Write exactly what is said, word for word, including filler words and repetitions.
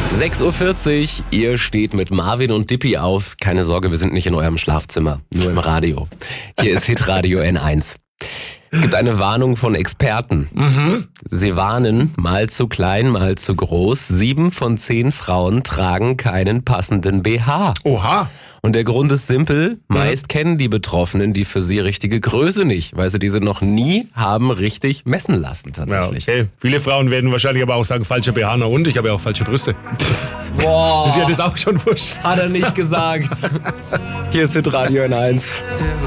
sechs Uhr vierzig, ihr steht mit Marvin und Dippi auf. Keine Sorge, wir sind nicht in eurem Schlafzimmer, nur im Radio. Hier ist Hitradio N eins. Es gibt eine Warnung von Experten. Mhm. Sie warnen, mal zu klein, mal zu groß. Sieben von zehn Frauen tragen keinen passenden B H. Oha. Und der Grund ist simpel. Meist mhm. kennen die Betroffenen die für sie richtige Größe nicht, weil sie diese noch nie haben richtig messen lassen tatsächlich. Ja, okay. Viele Frauen werden wahrscheinlich aber auch sagen, falscher B H, na und? Ich habe ja auch falsche Brüste. Boah. Ist ja das auch schon wurscht. Hat er nicht gesagt. Hier ist Hitradio N eins.